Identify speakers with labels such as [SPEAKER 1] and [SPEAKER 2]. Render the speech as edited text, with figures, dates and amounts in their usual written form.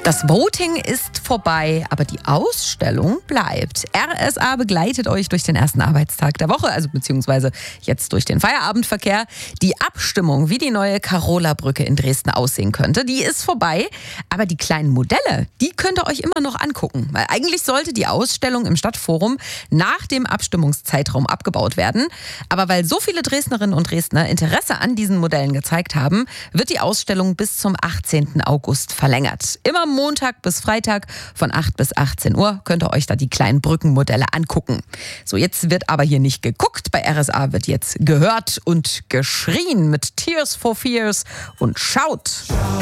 [SPEAKER 1] Das Voting ist vorbei, aber die Ausstellung bleibt. RSA begleitet euch durch den ersten Arbeitstag der Woche, also beziehungsweise jetzt durch den Feierabendverkehr. Die Abstimmung, wie die neue Karola-Brücke in Dresden aussehen könnte, die ist vorbei. Aber die kleinen Modelle, die könnt ihr euch immer noch angucken. Weil eigentlich sollte die Ausstellung im Stadtforum nach dem Abstimmungszeitraum abgebaut werden. Aber weil so viele Dresdnerinnen und Dresdner Interesse an diesen Modellen gezeigt haben, wird die Ausstellung bis zum 18. August verlängert. Immer Montag bis Freitag von 8 bis 18 Uhr könnt ihr euch da die kleinen Brückenmodelle angucken. So, jetzt wird aber hier nicht geguckt. Bei RSA wird jetzt gehört und geschrien mit Tears for Fears und schaut.